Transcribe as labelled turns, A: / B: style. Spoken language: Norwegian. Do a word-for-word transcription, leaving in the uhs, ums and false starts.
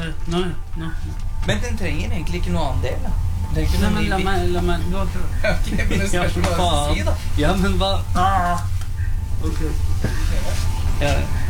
A: Nå, nå.
B: Men den trenger egentlig ikke noe annen del, da. Det er ikke
A: Nei,
B: noe
A: men
B: ny
A: la
B: bit.
A: meg, la meg, nå tror jeg.
B: Ok, men det spørs hva du skal si, da.
A: Ja, men hva? Ah. Ok.
B: Ja,